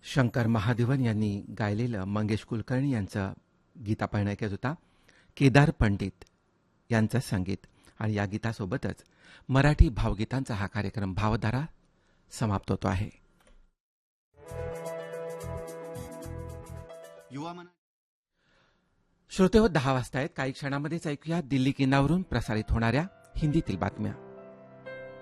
शंकर महादेवन यांनी गायलेलं मंगेश कुलकर्णी यांचं गीत आपण ऐकत होता. केदार पंडित यांचं संगीत आणि या गीतासोबतच मराठी भावगीतांचा हा कार्यक्रम भावधारा समाप्त होतो आहे. श्रोतेहो, 10 वाजता आहेत. काही क्षणामध्येच ऐकूया दिल्ली केंद्रावरून प्रसारित होणाऱ्या हिंदीतील बातम्या.